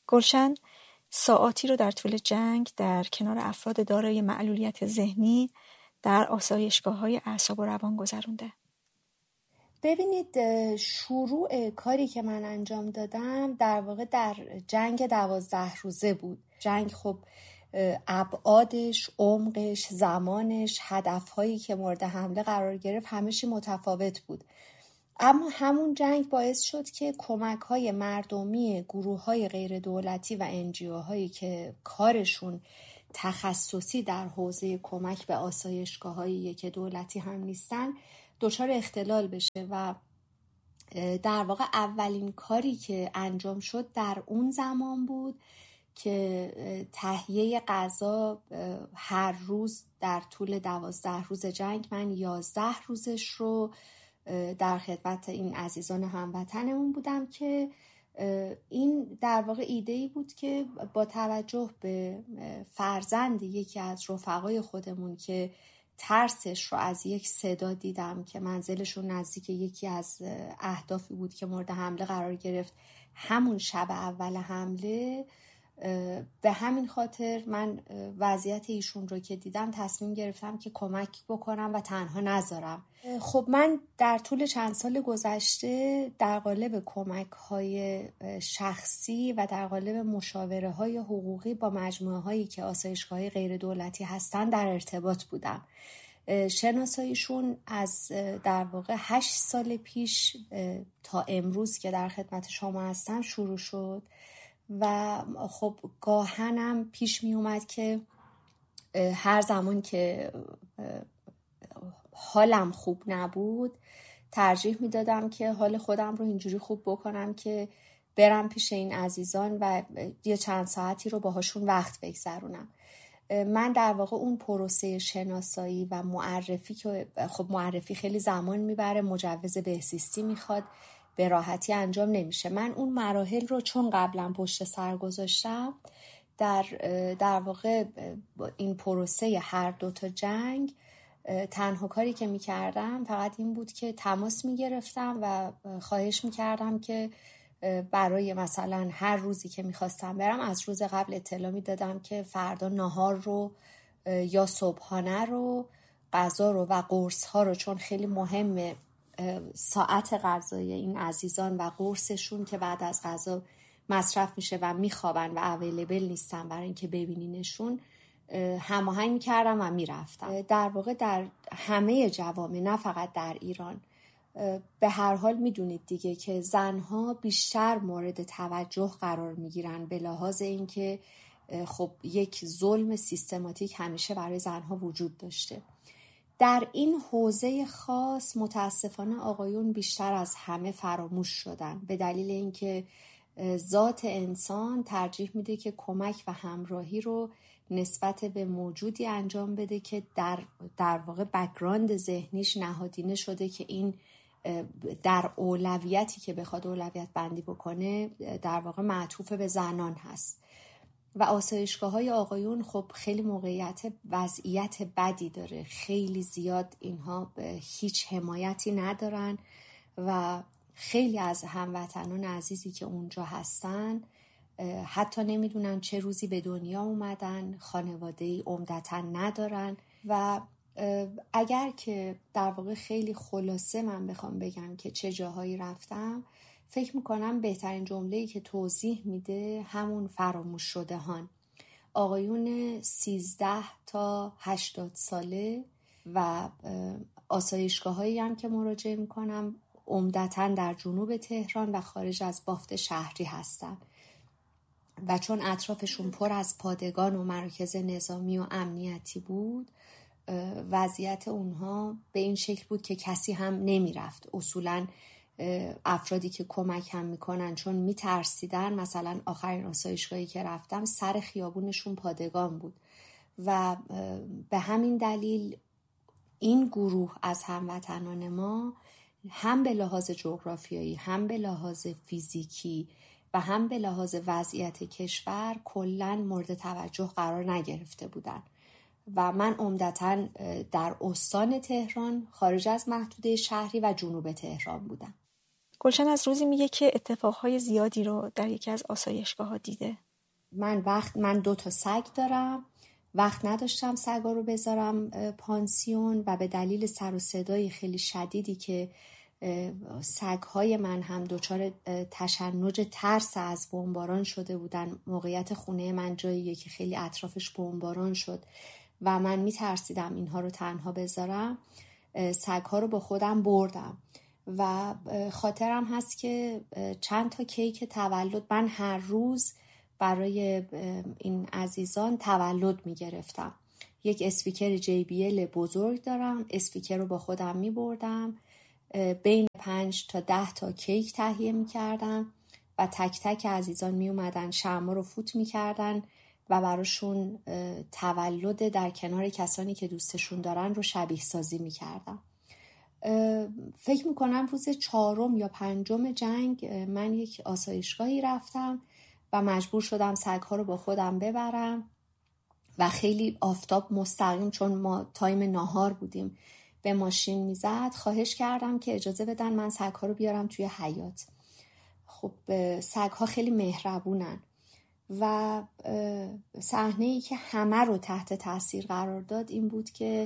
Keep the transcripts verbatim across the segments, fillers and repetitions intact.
گلشن ساعاتی رو در طول جنگ در کنار افراد دارای معلولیت ذهنی در آسایشگاه‌های اعصاب و روان گذرونده. ببینید، شروع کاری که من انجام دادم در واقع در جنگ دوازده روزه بود. جنگ خب ابعادش، عمقش، زمانش، هدفهایی که مورد حمله قرار گرفت همه‌ش متفاوت بود. اما همون جنگ باعث شد که کمک‌های مردمی گروه‌های غیر دولتی و انجیوهایی که کارشون تخصصی در حوزه کمک به آسایشگاه‌هایی که دولتی هم نیستن دچار اختلال بشه و در واقع اولین کاری که انجام شد در اون زمان بود که تهیه غذا هر روز در طول دوازده روز جنگ، من یازده روزش رو در خدمت این عزیزان هموطنمون بودم که این در واقع ایده‌ای بود که با توجه به فرزند یکی از رفقای خودمون که ترسش رو از یک صدا دیدم که منزلشون نزدیک یکی از اهدافی بود که مورد حمله قرار گرفت همون شب اول حمله، به همین خاطر من وضعیت ایشون رو که دیدم تصمیم گرفتم که کمک بکنم و تنها نذارم. خب من در طول چند سال گذشته در قالب کمک‌های شخصی و در قالب مشاوره‌های حقوقی با مجموعه‌هایی که آسایشگاه‌های غیر دولتی هستن در ارتباط بودم. شناساییشون از در واقع هشت سال پیش تا امروز که در خدمت شما هستم شروع شد و خب گاهنم پیش می اومد که هر زمان که حالم خوب نبود ترجیح می دادم که حال خودم رو اینجوری خوب بکنم که برم پیش این عزیزان و یه چند ساعتی رو باهاشون وقت بگذرونم. من در واقع اون پروسه شناسایی و معرفی که خب معرفی خیلی زمان میبره، مجوز بهزیستی میخواد، به راحتی انجام نمیشه. من اون مراحل رو چون قبلا پشت سر گذاشتم، در در واقع این پروسه هر دو تا جنگ تنها کاری که میکردم فقط این بود که تماس میگرفتم و خواهش میکردم که برای مثلا هر روزی که میخواستم برم از روز قبل اطلاع میدادم که فردا نهار رو یا صبحانه رو، غذا رو و قرص ها رو، چون خیلی مهمه ساعت غذای این عزیزان و قرصشون که بعد از غذا مصرف میشه و میخوابن و اویلیبل نیستن برای اینکه ببینینشون، هماهنگ میکردم و میرفتم. در واقع در همه جوامع، نه فقط در ایران، به هر حال میدونید دیگه که زنها بیشتر مورد توجه قرار میگیرن به لحاظ اینکه خب یک ظلم سیستماتیک همیشه برای زنها وجود داشته. در این حوزه خاص متاسفانه آقایون بیشتر از همه فراموش شدن به دلیل اینکه ذات انسان ترجیح میده که کمک و همراهی رو نسبت به موجودی انجام بده که در در واقع بک‌گراند ذهنیش نهادینه شده که این در اولویتی که بخواد اولویت بندی بکنه در واقع معطوف به زنان هست. و آسایشگاه‌های آقایون خب خیلی موقعیت وضعیت بدی داره، خیلی زیاد اینها هیچ حمایتی ندارن و خیلی از هموطنان عزیزی که اونجا هستن حتی نمیدونن چه روزی به دنیا اومدن، خانواده‌ای عمدتاً ندارن. و اگر که در واقع خیلی خلاصه من بخوام بگم که چه جاهایی رفتم، فکر میکنم بهترین جمله‌ای که توضیح میده همون فراموش شده هان، آقایون سیزده تا هشتاد ساله و آسایشگاهایی هم که مراجعه میکنم عمدتاً در جنوب تهران و خارج از بافت شهری هستن و چون اطرافشون پر از پادگان و مراکز نظامی و امنیتی بود، وضعیت اونها به این شکل بود که کسی هم نمی رفت. اصولاً افرادی که کمک هم میکنن چون میترسیدن، مثلا آخرین آسایشگاهی که رفتم سر خیابونشون پادگان بود و به همین دلیل این گروه از هموطنان ما هم به لحاظ جغرافیایی، هم به لحاظ فیزیکی و هم به لحاظ وضعیت کشور کلاً مورد توجه قرار نگرفته بودن و من عمدتاً در استان تهران، خارج از محدوده شهری و جنوب تهران بودم. گلشن از روزی میگه که اتفاقهای زیادی رو در یکی از آسایشگاه‌ها دیده. من وقت من دو تا سگ دارم، وقت نداشتم سگا رو بذارم پانسیون و به دلیل سر و صدای خیلی شدیدی که سگهای من هم دچار تشنج ترس از بمباران شده بودن. موقعیت خونه من جاییه که خیلی اطرافش بمباران شد و من میترسیدم اینها رو تنها بذارم. سگها رو با خودم بردم و خاطرم هست که چند تا کیک تولد من هر روز برای این عزیزان تولد میگرفتم. یک اسپیکر جی بی ال بزرگ دارم، اسپیکر رو با خودم میبردم، بین پنج تا ده تا کیک تهیه میکردم و تک تک عزیزان میومدن شمع رو فوت میکردن و براشون تولد در کنار کسانی که دوستشون دارن رو شبیه سازی میکردم. فکر میکنم روز چهارم یا پنجم جنگ من یک آسایشگاهی رفتم و مجبور شدم سگها رو با خودم ببرم و خیلی آفتاب مستقیم، چون ما تایم ناهار بودیم، به ماشین میزد. خواهش کردم که اجازه بدن من سگها رو بیارم توی حیاط. خب سگها خیلی مهربونن و صحنه‌ای که همه رو تحت تاثیر قرار داد این بود که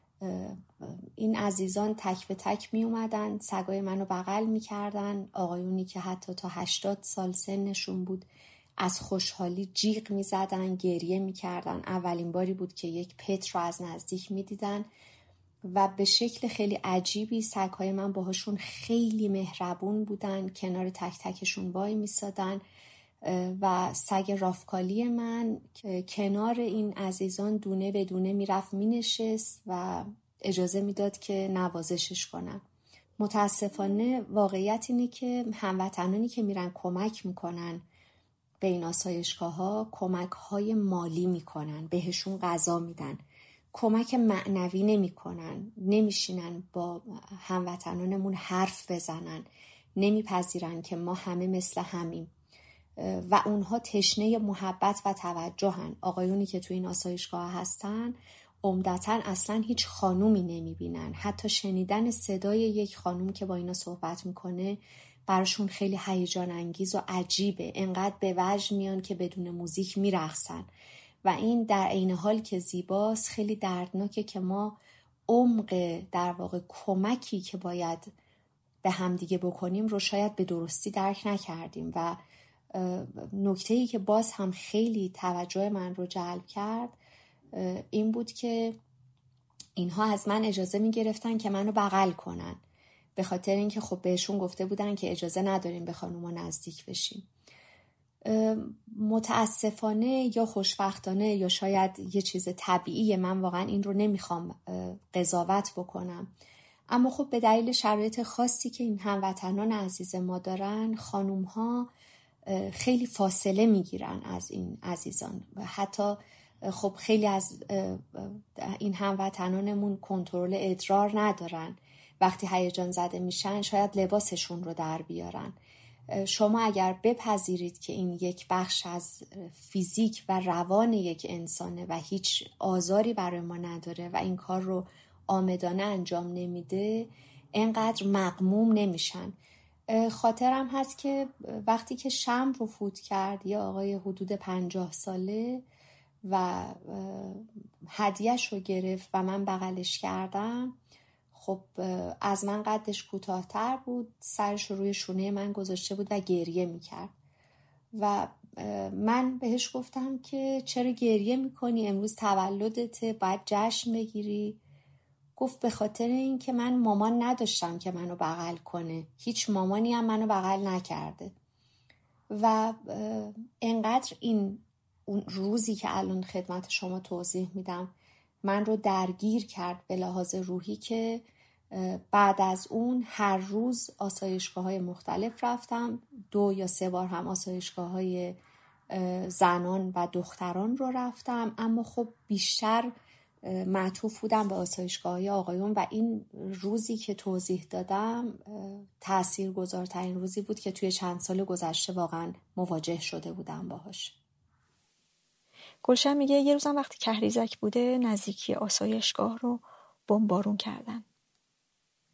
این عزیزان تک به تک می اومدن، سگای منو بغل می کردن. آقایونی که حتی تا هشتاد سال سنشون بود از خوشحالی جیغ می زدن، گریه می کردن. اولین باری بود که یک پت رو از نزدیک می دیدن و به شکل خیلی عجیبی سگهای من باهاشون خیلی مهربون بودن، کنار تک تکشون وای می سادن و سگ رافکالی من کنار این عزیزان دونه به دونه می رفت می نشست و اجازه میداد که نوازشش کنن. متاسفانه واقعیت اینه که هموطنانی که میرن کمک میکنن به این آسایشگاه ها کمک های مالی میکنن، بهشون غذا میدن، کمک معنوی نمیکنن، نمیشینن با هموطنانمون حرف بزنن، نمیپذیرن که ما همه مثل همیم و اونها تشنه محبت و توجهن. آقایونی که تو این آسایشگاه هستن عمدتاً اصلا هیچ خانومی نمیبینن. حتی شنیدن صدای یک خانوم که با اینا صحبت میکنه براشون خیلی هیجان انگیز و عجیبه. انقدر به وجد میان که بدون موزیک میرقصن و این در عین حال که زیباست خیلی دردناکه که ما عمق در واقع کمکی که باید به همدیگه بکنیم رو شاید به درستی درک نکردیم. و نکته‌ای که باز هم خیلی توجه من رو جلب کرد این بود که اینها از من اجازه می گرفتن که منو بغل کنن، به خاطر اینکه خب بهشون گفته بودن که اجازه نداریم به خانوما نزدیک بشیم. متاسفانه یا خوشبختانه یا شاید یه چیز طبیعیه، من واقعا این رو نمیخوام قضاوت بکنم، اما خب به دلیل شرایط خاصی که این هموطنان عزیز ما دارن خانوم ها خیلی فاصله میگیرن از این عزیزان و حتی خب خیلی از این هموطنانمون کنترل ادرار ندارن، وقتی هیجان زده میشن شاید لباسشون رو در بیارن. شما اگر بپذیرید که این یک بخش از فیزیک و روان یک انسانه و هیچ آزاری برای ما نداره و این کار رو آمدانه انجام نمیده، اینقدر مغموم نمیشن. خاطرم هست که وقتی که شمع رو فوت کرد یه آقای حدود پنجاه ساله و هدیه‌اش رو گرفت و من بغلش کردم، خب از من قدش کوتاه‌تر بود، سرش رو روی شونه من گذاشته بود و گریه میکرد و من بهش گفتم که چرا گریه میکنی؟ امروز تولدته، باید جشن بگیری. گفت به خاطر این که من مامان نداشتم که منو بغل کنه، هیچ مامانی هم منو بغل نکرده. و انقدر این اون روزی که الان خدمت شما توضیح میدم من رو درگیر کرد به لحاظ روحی که بعد از اون هر روز آسایشگاه‌های مختلف رفتم، دو یا سه بار هم آسایشگاه‌های زنان و دختران رو رفتم، اما خب بیشتر معطوف بودم به آسایشگاه‌های آقایون و این روزی که توضیح دادم تاثیرگذارترین روزی بود که توی چند سال گذشته واقعا مواجه شده بودم باهاش. گلشن میگه یه روزم وقتی کهریزک بوده نزدیکی آسایشگاه رو بمبارون کردن.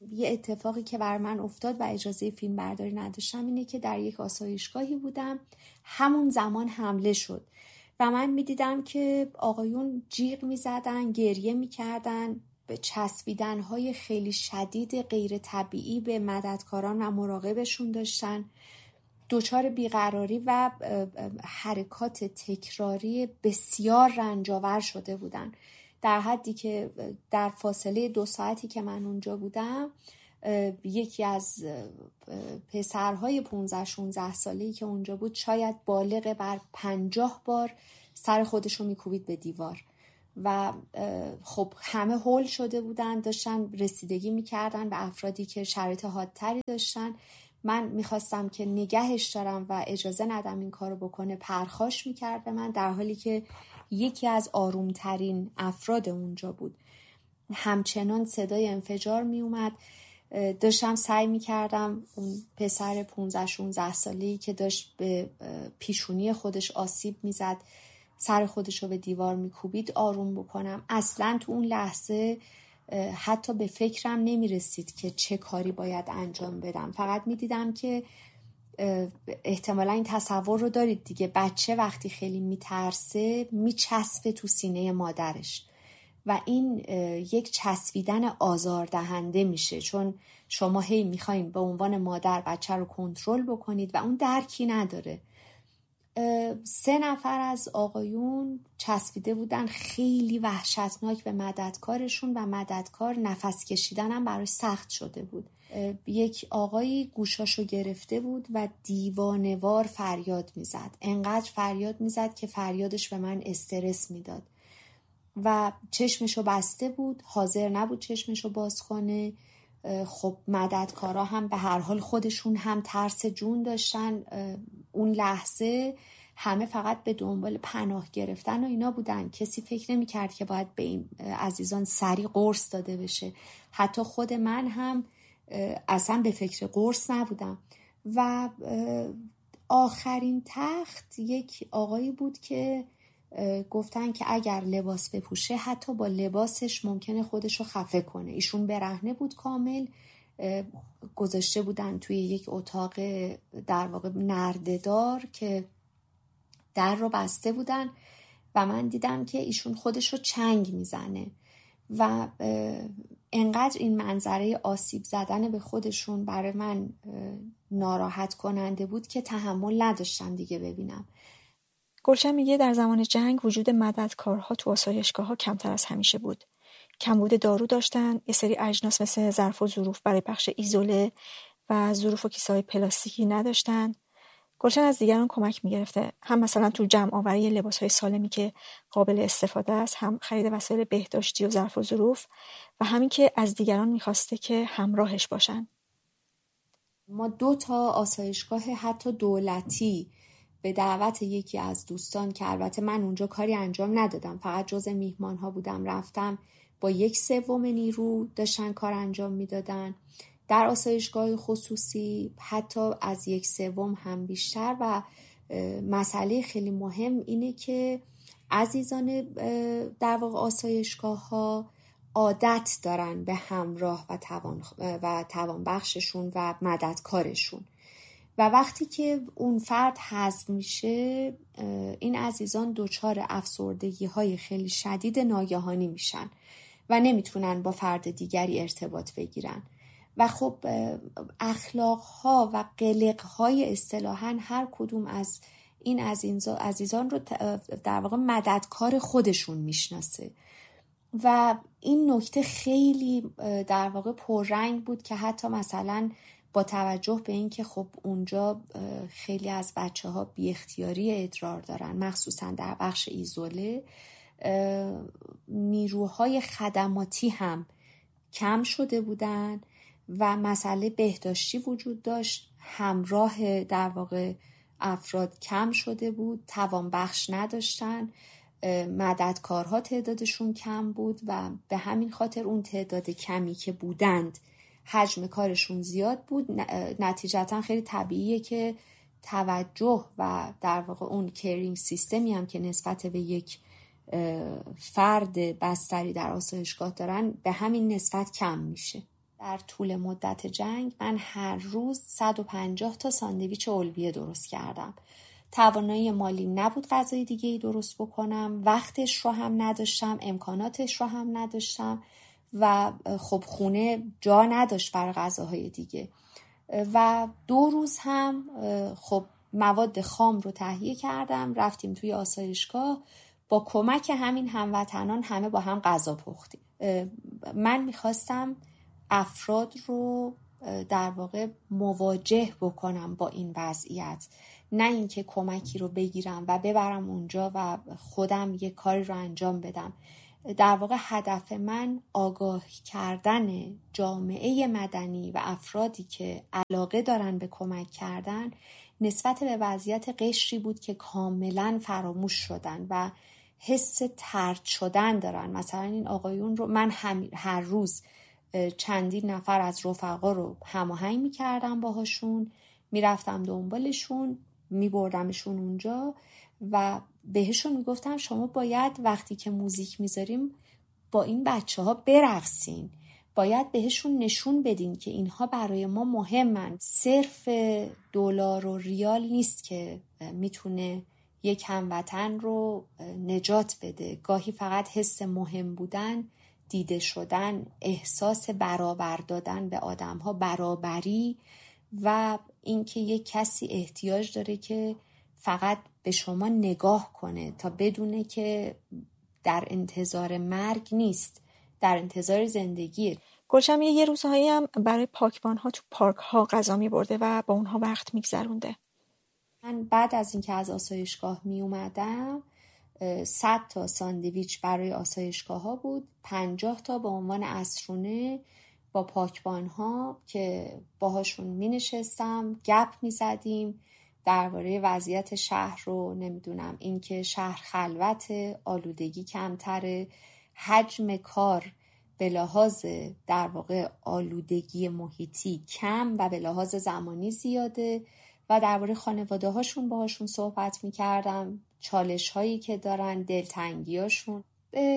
یه اتفاقی که بر من افتاد و اجازه فیلم برداری نداشتم اینه که در یک آسایشگاهی بودم، همون زمان حمله شد و من میدیدم که آقایون جیغ میزدن، گریه میکردن، به چسبیدنهای خیلی شدید غیر طبیعی به مددکاران و مراقبشون داشتن، دچار بیقراری و حرکات تکراری بسیار رنجاور شده بودن، در حدی که در فاصله دو ساعتی که من اونجا بودم یکی از پسرهای پونزده شونزده ساله‌ای که اونجا بود شاید بالغ بر پنجاه بار سر خودشو میکوبید به دیوار و خب همه هول شده بودن، داشتن رسیدگی میکردن به افرادی که شرایط حادتری داشتن. من میخواستم که نگهش دارم و اجازه ندم این کارو بکنه، پرخاش میکرد به من، در حالی که یکی از آرومترین افراد اونجا بود. همچنان صدای انفجار میومد. داشتم سعی میکردم اون پسر پونزده شونزده ساله‌ای که داشت به پیشونی خودش آسیب میزد، سر خودش رو به دیوار میکوبید، آروم بکنم. اصلا تو اون لحظه حتی به فکرم نمیرسید که چه کاری باید انجام بدم. فقط میدیدم که احتمالا این تصور رو دارید دیگه، بچه وقتی خیلی میترسه میچسبه تو سینه مادرش و این یک چسبیدن آزاردهنده میشه، چون شما هی میخواین به عنوان مادر بچه رو کنترل بکنید و اون درکی نداره. سه نفر از آقایون چسبیده بودن خیلی وحشتناک به مددکارشون و مددکار نفس کشیدن هم براش سخت شده بود. یک آقایی گوشاشو گرفته بود و دیوانوار فریاد میزد، انقدر فریاد میزد که فریادش به من استرس میداد و چشمشو بسته بود، حاضر نبود چشمشو باز کنه. خب مددکارا هم به هر حال خودشون هم ترس جون داشتن. اون لحظه همه فقط به دنبال پناه گرفتن و اینا بودن، کسی فکر نمی کرد که باید به این عزیزان سریع قرص داده بشه. حتی خود من هم اصلا به فکر قرص نبودم. و آخرین تخت یک آقایی بود که گفتن که اگر لباس بپوشه حتی با لباسش ممکنه خودشو خفه کنه. ایشون برهنه بود کامل، گذاشته بودن توی یک اتاق در واقع نرده‌دار که در رو بسته بودن و من دیدم که ایشون خودشو چنگ میزنه و انقدر این منظره آسیب زدن به خودشون برای من ناراحت کننده بود که تحمل نداشتم دیگه ببینم. گلشن میگه در زمان جنگ وجود مددکارها تو آسایشگاه‌ها کمتر از همیشه بود. کمبود دارو داشتن، یه سری اجناس مثل ظرف و ظروف برای بخش ایزوله و ظروف و کیسه‌های پلاستیکی نداشتن. گلشن از دیگران کمک میگرفته، هم مثلا تو جمع آوری لباس‌های سالمی که قابل استفاده است، هم خرید وسایل بهداشتی و ظرف و ظروف، و همین که از دیگران میخواسته که همراهش باشن. ما دو تا آسایشگاه حتی دولتی به دعوت یکی از دوستان که البته من اونجا کاری انجام ندادم، فقط جز میهمان ها بودم، رفتم با یک سوم نیرو داشتن کار انجام میدادن. در آسایشگاه خصوصی حتی از یک سوم هم بیشتر. و مسئله خیلی مهم اینه که عزیزان در واقع آسایشگاه ها عادت دارن به همراه و توان و توانبخششون و مددکارشون و وقتی که اون فرد حذف میشه این عزیزان دچار افسردگی های خیلی شدید ناگهانی میشن و نمیتونن با فرد دیگری ارتباط بگیرن و خب اخلاق ها و قلق های اصطلاحاً هر کدوم از این عزیزان رو در واقع مددکار خودشون میشناسه و این نکته خیلی در واقع پررنگ بود که حتی مثلا با توجه به این که خب اونجا خیلی از بچه ها بی اختیاری ادرار دارن، مخصوصا در بخش ایزوله، نیروهای خدماتی هم کم شده بودن و مسئله بهداشتی وجود داشت، همراه در واقع افراد کم شده بود، توانبخش نداشتن، مددکارها تعدادشون کم بود و به همین خاطر اون تعداد کمی که بودند حجم کارشون زیاد بود. نتیجتا خیلی طبیعیه که توجه و در واقع اون کیرینگ سیستمی هم که نسبت به یک فرد بستری در آسایشگاه دارن به همین نسبت کم میشه. در طول مدت جنگ من هر روز صد و پنجاه تا ساندویچ الویه درست کردم. توانایی مالیم نبود غذای دیگه ای درست بکنم، وقتش رو هم نداشتم، امکاناتش رو هم نداشتم و خب خونه جا نداشت برای غذاهای دیگه. و دو روز هم خب مواد خام رو تهیه کردم، رفتیم توی آسایشگاه، با کمک همین هموطنان همه با هم غذا پختیم. من میخواستم افراد رو در واقع مواجه بکنم با این وضعیت، نه اینکه کمکی رو بگیرم و ببرم اونجا و خودم یه کاری رو انجام بدم. در واقع هدف من آگاه کردن جامعه مدنی و افرادی که علاقه دارن به کمک کردن نسبت به وضعیت قشری بود که کاملا فراموش شدن و حس طرد شدن دارن. مثلا این آقایون رو من هر روز چندین نفر از رفقا رو هماهنگ میکردم باهاشون، میرفتم دنبالشون، میبردمشون اونجا و بهشون میگفتم شما باید وقتی که موزیک میذاریم با این بچه ها برقصین، باید بهشون نشون بدین که اینها برای ما مهمن. صرف دلار و ریال نیست که میتونه یک هموطن رو نجات بده. گاهی فقط حس مهم بودن، دیده شدن، احساس برابر دادن به آدم ها، برابری و اینکه یک کسی احتیاج داره که فقط به شما نگاه کنه تا بدونه که در انتظار مرگ نیست، در انتظار زندگیه. گلشن یه روزهایی هم برای پاکبان ها تو پارک ها غذا می برده و با اونها وقت می گذرونده. من بعد از اینکه از آسایشگاه می اومدم صد تا ساندویچ برای آسایشگاه ها بود، پنجاه تا به عنوان عصرونه با پاکبان ها که باهاشون می نشستم، گپ می زدیم درباره وضعیت شهر رو، نمیدونم اینکه شهر خلوت، آلودگی کمتره، حجم کار به لحاظ در واقع آلودگی محیطی کم و به لحاظ زمانی زیاده و درباره خانواده هاشون باهاشون صحبت میکردم، چالش هایی که دارن، دلتنگی هاشون.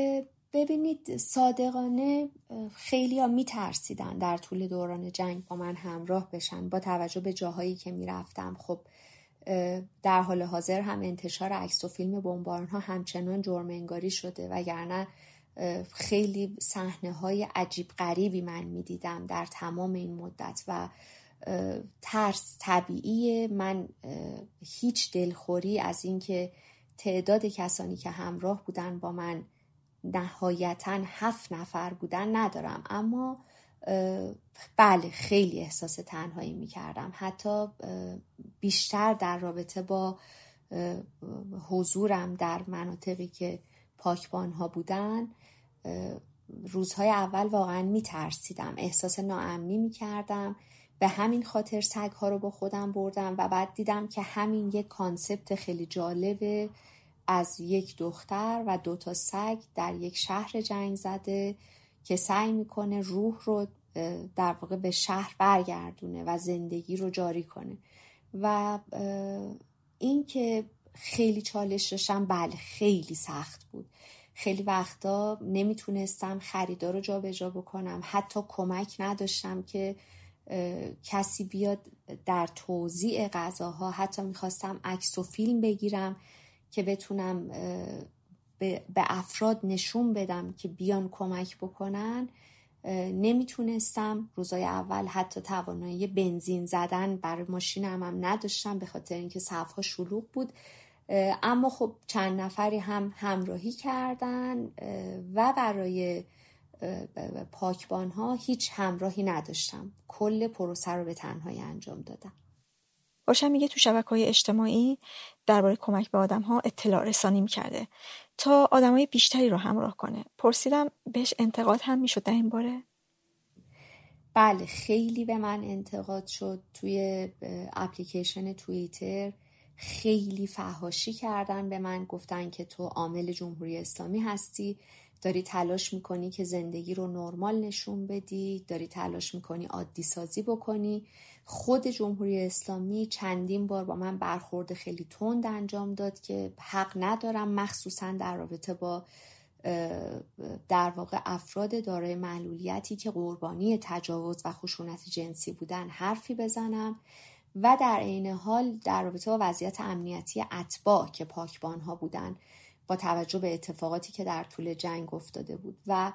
ببینید صادقانه خیلی ها میترسیدن در طول دوران جنگ با من همراه بشن، با توجه به جاهایی که میرفتم. خب در حال حاضر هم انتشار عکس و فیلم بمباران ها همچنان جرم انگاری شده، وگرنه خیلی صحنه های عجیب غریبی من میدیدم در تمام این مدت و ترس طبیعیه. من هیچ دلخوری از اینکه تعداد کسانی که همراه بودن با من نهایتاً هفت نفر بودن ندارم، اما بله خیلی احساس تنهایی میکردم، حتی بیشتر در رابطه با حضورم در مناطقی که پاکبان ها بودن. روزهای اول واقعا میترسیدم، احساس ناامنی میکردم، به همین خاطر سگ ها رو با خودم بردم و بعد دیدم که همین یک کانسپت خیلی جالبه از یک دختر و دو تا سگ در یک شهر جنگ زده که سعی میکنه روح رو در واقع به شهر برگردونه و زندگی رو جاری کنه. و این که خیلی چالش داشتم، بله خیلی سخت بود. خیلی وقتا نمیتونستم خریدار رو جا به جا بکنم، حتی کمک نداشتم که کسی بیاد در توزیع غذاها. حتی میخواستم عکس و فیلم بگیرم که بتونم به افراد نشون بدم که بیان کمک بکنن، نمیتونستم. روزای اول حتی توانایی بنزین زدن برای ماشینم هم نداشتم به خاطر اینکه صف‌ها شلوغ بود. اما خب چند نفری هم همراهی کردن و برای پاکبان ها هیچ همراهی نداشتم، کل پروسه رو به تنهایی انجام دادم. باشم میگه تو شبکه‌های اجتماعی درباره کمک به آدم‌ها اطلاع رسانی می‌کرده تا آدمای بیشتری رو همراه کنه. پرسیدم بهش انتقاد هم میشد در این باره؟ بله خیلی به من انتقاد شد. توی اپلیکیشن توییتر خیلی فحاشی کردن به من، گفتن که تو عامل جمهوری اسلامی هستی، داری تلاش میکنی که زندگی رو نرمال نشون بدی، داری تلاش میکنی عادی سازی بکنی. خود جمهوری اسلامی چندین بار با من برخورد خیلی تند انجام داد که حق ندارم، مخصوصا در رابطه با در واقع افراد دارای معلولیتی که قربانی تجاوز و خشونت جنسی بودن حرفی بزنم و در عین حال در رابطه با وضعیت امنیتی اتباع که پاکبانها بودن با توجه به اتفاقاتی که در طول جنگ افتاده بود. و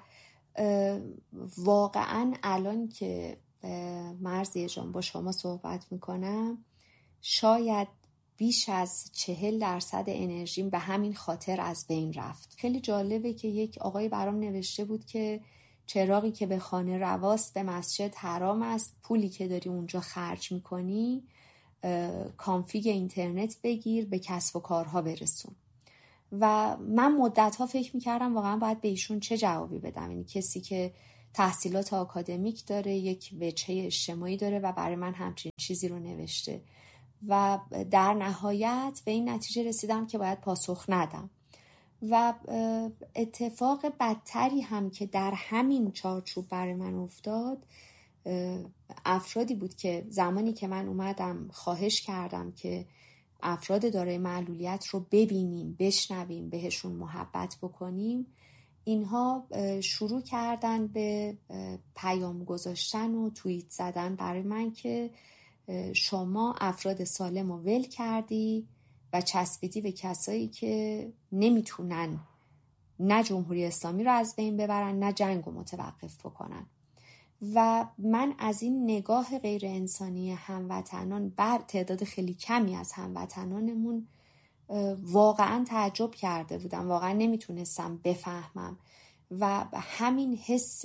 واقعا الان که مرضیه جان با شما صحبت میکنم شاید بیش از چهل درصد انرژیم به همین خاطر از بین رفت. خیلی جالبه که یک آقای برام نوشته بود که چراغی که به خانه رواست به مسجد حرام است، پولی که داری اونجا خرج میکنی کانفیگ اینترنت بگیر به کسب و کارها برسون. و من مدتها فکر میکردم واقعا باید به ایشون چه جوابی بدم. یعنی کسی که تحصیلات آکادمیک داره، یک وجهه اجتماعی داره و برای من همچین چیزی رو نوشته. و در نهایت به این نتیجه رسیدم که باید پاسخ ندم. و اتفاق بدتری هم که در همین چارچوب برای من افتاد افرادی بود که زمانی که من اومدم خواهش کردم که افراد دارای معلولیت رو ببینیم، بشنویم، بهشون محبت بکنیم، اینها شروع کردن به پیام گذاشتن و توییت زدن برای من که شما افراد سالم رو ول کردی و چسبیدی به کسایی که نمیتونن نه جمهوری اسلامی رو از بین ببرن نه جنگ رو متوقف بکنن. و من از این نگاه غیر انسانی هموطنان بر تعداد خیلی کمی از هموطنانمون واقعا تعجب کرده بودم، واقعا نمیتونستم بفهمم. و همین حس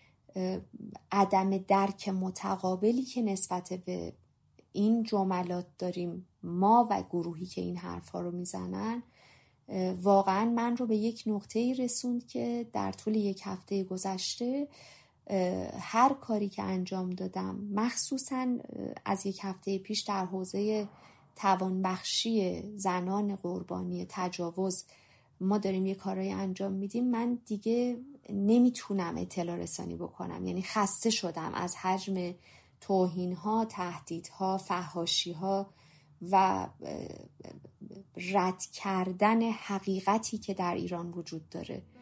عدم درک متقابلی که نسبت به این جملات داریم ما و گروهی که این حرفا رو میزنن واقعا من رو به یک نقطه‌ای رسوند که در طول یک هفته گذشته هر کاری که انجام دادم، مخصوصا از یک هفته پیش در حوزه توانبخشی زنان قربانی تجاوز ما داریم یه کارایی انجام میدیم، من دیگه نمیتونم اطلاع رسانی بکنم. یعنی خسته شدم از حجم توهین‌ها، تهدیدها، فحاشی‌ها و رد کردن حقیقتی که در ایران وجود داره.